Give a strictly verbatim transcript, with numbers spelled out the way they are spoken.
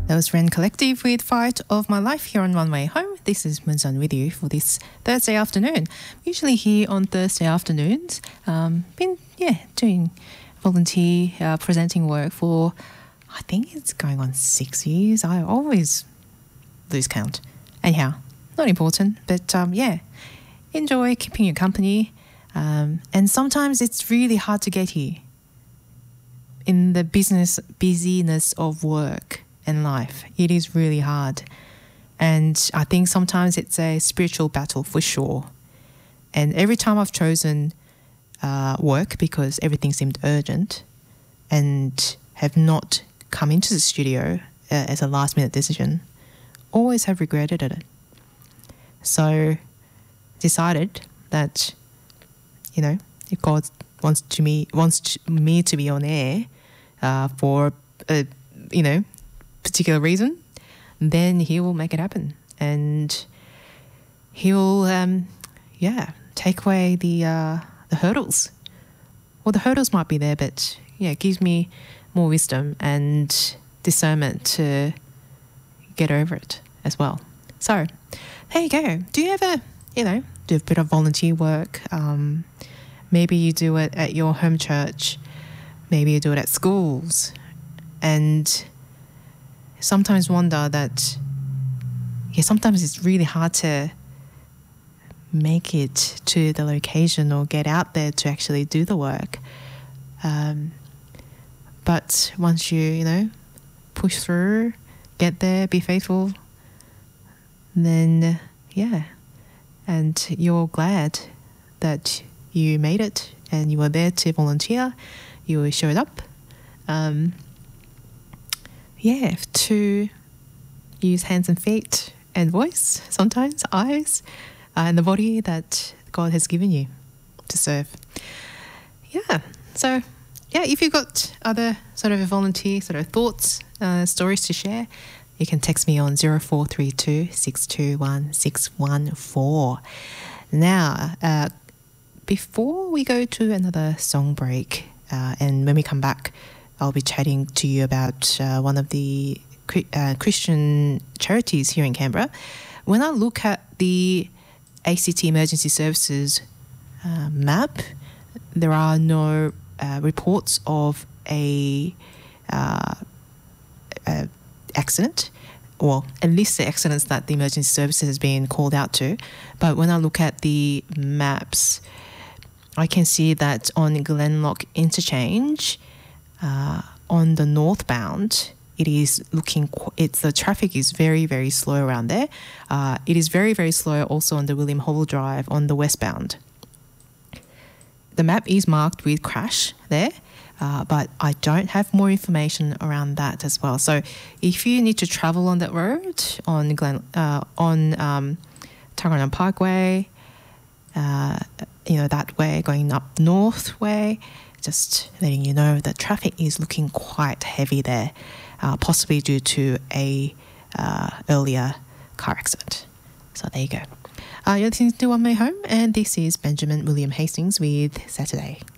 That was Ren Collective with Fight of My Life here on One Way Home. This is Moonsun with you for this Thursday afternoon. Usually here on Thursday afternoons, um, been, yeah, doing volunteer uh, presenting work for, I think it's going on six years. I always lose count. Anyhow, not important, but um, yeah, enjoy keeping you company. Um, and sometimes it's really hard to get here in the business busyness of work and life. It is really hard. And I think sometimes it's a spiritual battle for sure. And every time I've chosen uh, work because everything seemed urgent and have not come into the studio uh, as a last minute decision, always have regretted it. So decided that, you know, if God wants to me wants to, me to be on air uh, for a, you know, particular reason, then he will make it happen, and he'll um, yeah take away the uh, the hurdles. Well, the hurdles might be there, but yeah, it gives me more wisdom and discernment to get over it as well. So there you go. Do you ever, you know, do a bit of volunteer work? Um, maybe you do it at your home church. Maybe you do it at schools, and sometimes wonder that, yeah, sometimes it's really hard to make it to the location or get out there to actually do the work. Um, but once you, you know, push through, get there, be faithful, then, yeah, and you're glad that you made it and you were there to volunteer, you showed up. Um, Yeah, to use hands and feet and voice, sometimes eyes, uh, and the body that God has given you to serve. Yeah, so yeah, if you've got other sort of volunteer sort of thoughts, uh, stories to share, you can text me on zero four three two, six two one, six one four. Now, uh, before we go to another song break, uh, and when we come back, I'll be chatting to you about uh, one of the uh, Christian charities here in Canberra. When I look at the A C T Emergency Services uh, map, there are no uh, reports of a, uh, a accident, or at least the accidents that the emergency services has been called out to. But when I look at the maps, I can see that on Glenlock Interchange, Uh, on the northbound, it is looking, it's the traffic is very, very slow around there. Uh, it is very, very slow also on the William Hall Drive on the westbound. The map is marked with crash there, uh, but I don't have more information around that as well. So if you need to travel on that road, on Glen, uh, on um, Taranam Parkway, uh, you know, that way, going up north way, just letting you know that traffic is looking quite heavy there, uh, possibly due to a uh, earlier car accident. So there you go. Uh, you're listening to One Way Home, and this is Benjamin William Hastings with Saturday.